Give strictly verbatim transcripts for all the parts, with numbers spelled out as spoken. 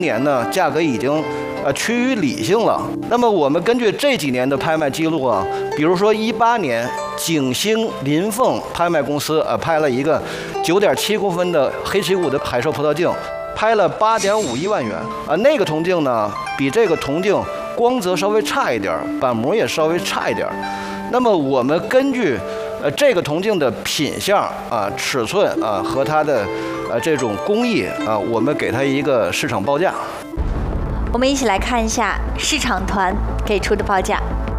年呢，价格已经呃趋于理性了。那么我们根据这几年的拍卖记录啊，比如说一八年，景星林凤拍卖公司呃拍了一个九点七公分的黑旗五的海兽葡萄镜，拍了八点五一万元啊。那个铜镜呢，比这个铜镜光泽稍微差一点，板模也稍微差一点。那么我们根据呃这个铜镜的品相啊、尺寸啊和它的呃这种工艺啊，我们给它一个市场报价。 我们一起来看一下市场团给出的报价，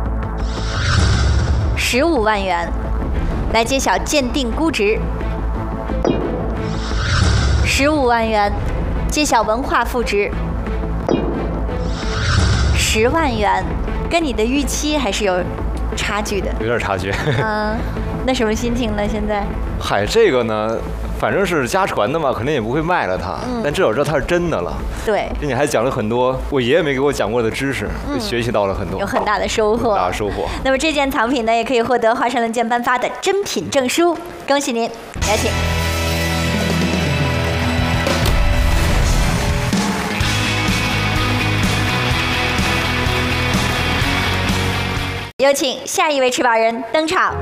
十五万元。来揭晓鉴定估值，十五万元。揭晓文化负值，十万元。跟你的预期还是有差距的， 有点差距。 嗯，那什么心情呢？现在？ 嗨，这个呢，反正是家传的嘛，肯定也不会卖了它。嗯、但至少知道它是真的了。 对， 并且还讲了很多我爷爷没给我讲过的知识，嗯、学习到了很多， 有很大的收获。 很大的收获。 那么这件藏品呢，也可以获得华山论剑颁发的珍品证书，恭喜您！有请。有请下一位持宝人登场。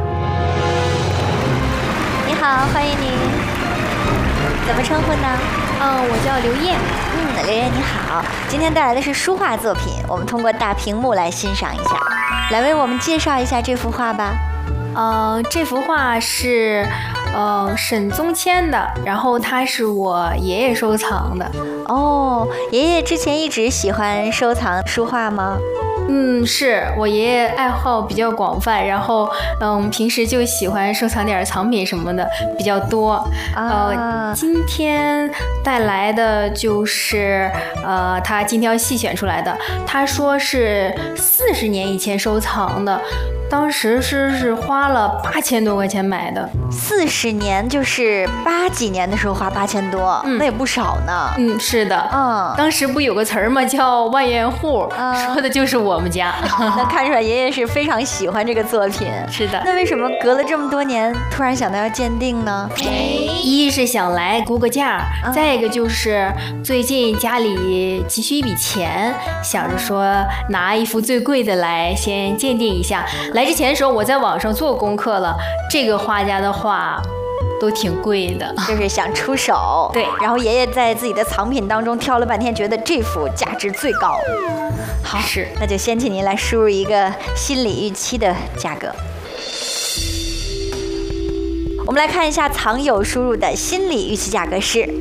你好，欢迎您。怎么称呼呢？ 嗯，我叫刘艳。 嗯，刘艳你好。今天带来的是书画作品，我们通过大屏幕来欣赏一下。来为我们介绍一下这幅画吧。 呃，这幅画是呃沈宗谦的，然后他是我爷爷收藏的。 哦，爷爷之前一直喜欢收藏书画吗？ 嗯，是我爷爷爱好比较广泛，然后嗯，平时就喜欢收藏点藏品什么的比较多。 啊、 呃，今天带来的就是呃，他今天要细选出来的，他说是四十年以前收藏的。当时是是花了八千多块钱买的， 四十年就是八几年的时候花八千多，嗯、那也不少呢。 嗯，是的， 嗯， 当时不有个词儿吗？叫万元户，嗯、说的就是我们家。 那看出来爷爷是非常喜欢这个作品。 是的。 那为什么隔了这么多年，突然想到要鉴定呢？ 一是想来估个价，嗯、再一个就是最近家里急需一笔钱，想着说拿一幅最贵的来先鉴定一下。来之前的时候，我在网上做功课了，这个画家的画都挺贵的， 就是想出手。 对， 然后爷爷在自己的藏品当中挑了半天，觉得这幅价值最高。好， 是， 那就先请您来输入一个心理预期的价格。我们来看一下藏友输入的心理预期价格是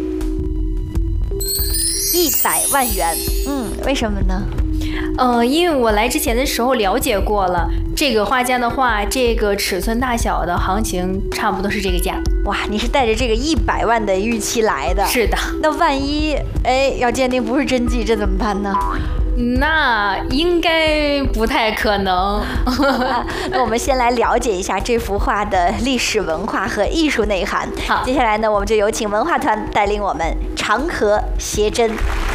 一百万元。嗯，为什么呢？ 呃，因为我来之前的时候了解过了，这个画家的画，这个尺寸大小的行情差不多是这个价。 哇，你是带着这个一百万的预期来的？ 是的。 那万一哎要鉴定不是真迹，这怎么办呢？ 那应该不太可能。 那我们先来了解一下这幅画的历史文化和艺术内涵。 好， 接下来呢，我们就有请文化团带领我们长河谐真。